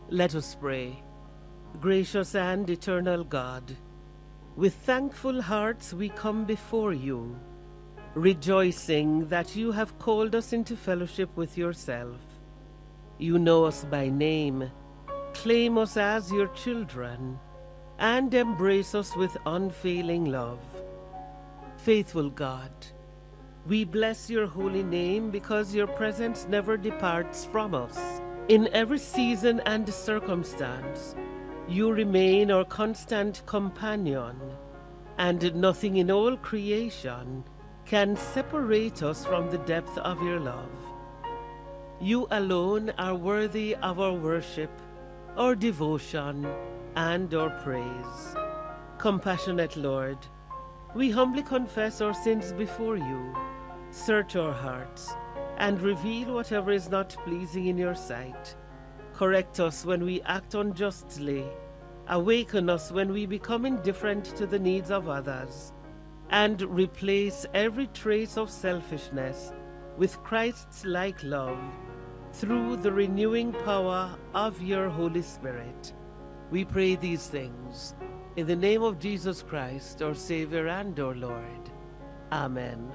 Let us pray. Gracious and eternal God, with thankful hearts we come before you, rejoicing that you have called us into fellowship with yourself. You know us by name, claim us as your children, and embrace us with unfailing love. Faithful God, we bless your holy name because your presence never departs from us. In every season and circumstance, you remain our constant companion, and nothing in all creation can separate us from the depth of your love. You alone are worthy of our worship, our devotion, and our praise. Compassionate Lord, we humbly confess our sins before you. Search our hearts and reveal whatever is not pleasing in your sight. Correct us when we act unjustly. Awaken us when we become indifferent to the needs of others. And replace every trace of selfishness with Christ's-like love through the renewing power of your Holy Spirit. We pray these things in the name of Jesus Christ, our Savior and our Lord. Amen.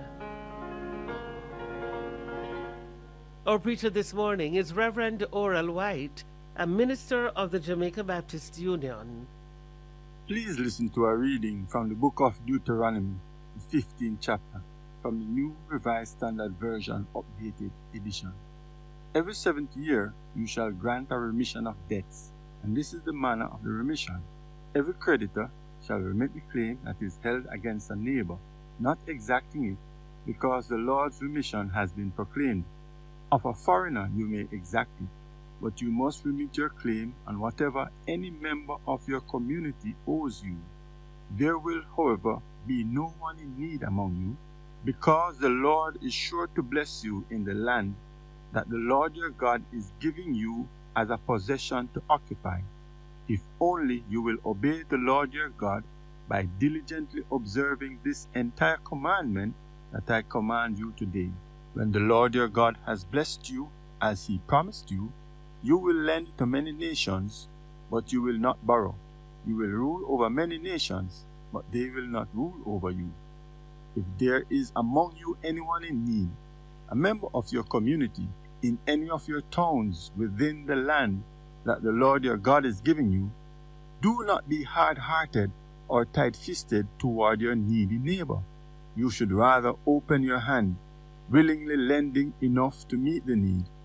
Our preacher this morning is Reverend Oral White, a minister of the Jamaica Baptist Union. Please listen to a reading from the book of Deuteronomy, the 15th chapter, from the New Revised Standard Version, updated edition. Every 7th year you shall grant a remission of debts, and this is the manner of the remission. Every creditor shall remit the claim that is held against a neighbor, not exacting it, because the Lord's remission has been proclaimed. Of a foreigner you may exact it, but you must remit your claim on whatever any member of your community owes you. There will, however, be no one in need among you, because the Lord is sure to bless you in the land that the Lord your God is giving you as a possession to occupy, if only you will obey the Lord your God by diligently observing this entire commandment that I command you today. When the Lord your God has blessed you, as he promised you, you will lend to many nations, but you will not borrow. You will rule over many nations, but they will not rule over you. If there is among you anyone in need, a member of your community, in any of your towns within the land that the Lord your God is giving you, do not be hard-hearted or tight-fisted toward your needy neighbor. You should rather open your hand, willingly lending enough to meet the need,